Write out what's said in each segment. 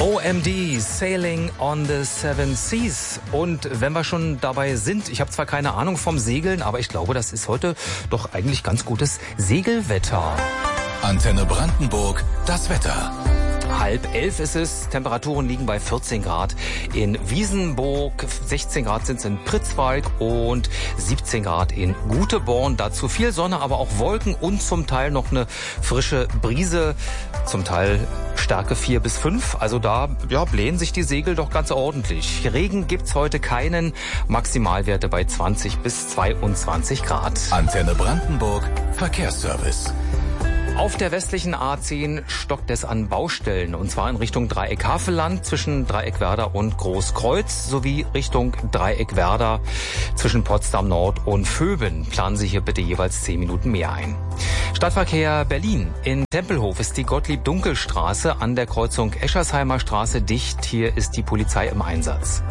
OMD, Sailing on the Seven Seas. Und wenn wir schon dabei sind, ich habe zwar keine Ahnung vom Segeln, aber ich glaube, das ist heute doch eigentlich ganz gutes Segelwetter. Antenne Brandenburg, das Wetter. 10:30 ist es, Temperaturen liegen bei 14 Grad in Wiesenburg, 16 Grad sind es in Pritzwalk und 17 Grad in Guteborn. Dazu viel Sonne, aber auch Wolken und zum Teil noch eine frische Brise, zum Teil Stärke 4 bis 5. Also da blähen sich die Segel doch ganz ordentlich. Regen gibt's heute keinen, Maximalwerte bei 20 bis 22 Grad. Antenne Brandenburg, Verkehrsservice. Auf der westlichen A10 stockt es an Baustellen, und zwar in Richtung Dreieck Havelland zwischen Dreieck Werder und Großkreuz sowie Richtung Dreieck Werder zwischen Potsdam Nord und Vöben. Planen Sie hier bitte jeweils 10 Minuten mehr ein. Stadtverkehr Berlin. In Tempelhof ist die Gottlieb-Dunkel-Straße an der Kreuzung Eschersheimer Straße dicht. Hier ist die Polizei im Einsatz.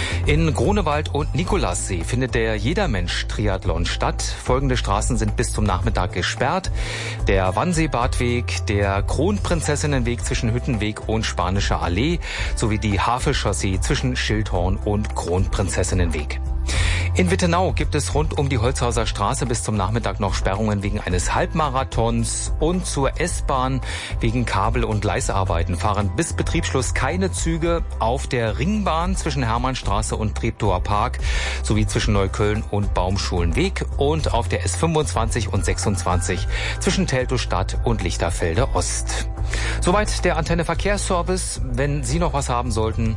In Grunewald und Nikolassee findet der Jedermensch-Triathlon statt. Folgende Straßen sind bis zum Nachmittag gesperrt: der Wannsee-Badweg, der Kronprinzessinnenweg zwischen Hüttenweg und Spanischer Allee sowie die Havelchaussee zwischen Schildhorn und Kronprinzessinnenweg. In Wittenau gibt es rund um die Holzhauser Straße bis zum Nachmittag noch Sperrungen wegen eines Halbmarathons, und zur S-Bahn wegen Kabel- und Gleisarbeiten fahren bis Betriebsschluss keine Züge auf der Ringbahn zwischen Hermannstraße und Treptower Park sowie zwischen Neukölln und Baumschulenweg und auf der S25 und 26 zwischen Teltow-Stadt und Lichterfelde Ost. Soweit der Antenne Verkehrsservice. Wenn Sie noch was haben sollten,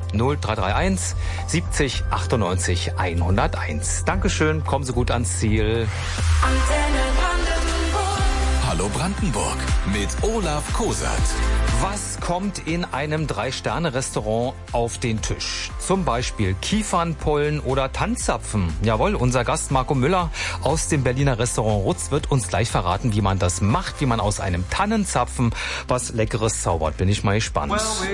0331 70 98 101. Dankeschön, kommen Sie gut ans Ziel. Antenne Brandenburg. Hallo Brandenburg mit Olaf Kosert. Was kommt in einem 3-Sterne-Restaurant auf den Tisch? Zum Beispiel Kiefernpollen oder Tanzzapfen. Jawohl, unser Gast Marco Müller aus dem Berliner Restaurant Rutz wird uns gleich verraten, wie man das macht, wie man aus einem Tannenzapfen was Leckeres zaubert. Bin ich mal gespannt.